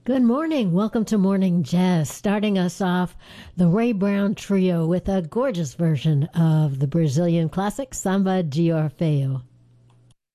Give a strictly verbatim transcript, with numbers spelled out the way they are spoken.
Good morning. Welcome to Morning Jazz. Starting us off, the Ray Brown Trio with a gorgeous version of the Brazilian classic Samba de Orfeo.